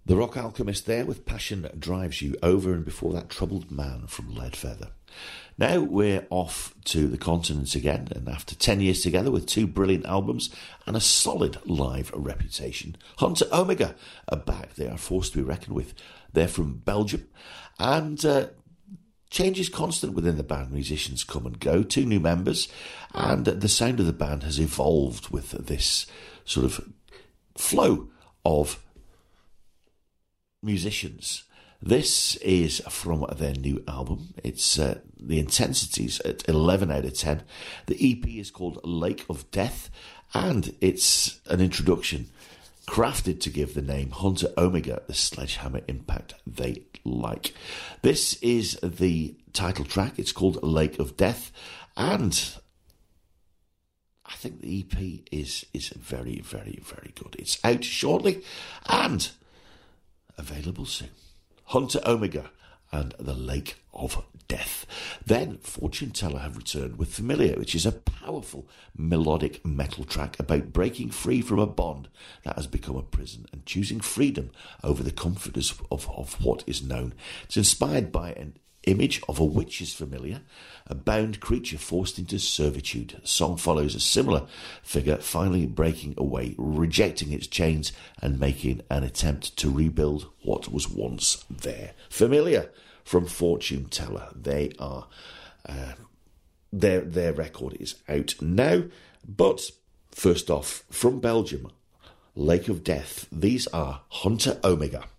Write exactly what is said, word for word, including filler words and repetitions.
The Rock Alchemist there with Passion Drives You Over, and before that Troubled Man from Leadfeather. Now we're off to the continent again, and after ten years together with two brilliant albums and a solid live reputation, Hunter Omega are back. They are forced to be reckoned with. They're from Belgium, and uh, change is constant within the band. Musicians come and go, two new members, and the sound of the band has evolved with this sort of flow of musicians. This is from their new album. It's uh, the intensities at eleven out of ten. The E P is called Lake of Death, and it's an introduction crafted to give the name Hunter Omega the sledgehammer impact they like. This is the title track. It's called Lake of Death, and I think the E P is is very, very, very good. It's out shortly and available soon. Hunter Omega and the Lake of Death. Then Fortune Teller have returned with Familiar, which is a powerful melodic metal track about breaking free from a bond that has become a prison and choosing freedom over the comforts of, of what is known. It's inspired by an image of a witch's familiar, a bound creature forced into servitude. The song follows a similar figure finally breaking away, rejecting its chains and making an attempt to rebuild what was once there. Familiar from Fortune Teller. They are uh, their their record is out now, but first off, from Belgium, Lake of Death. These are Hunter Omega.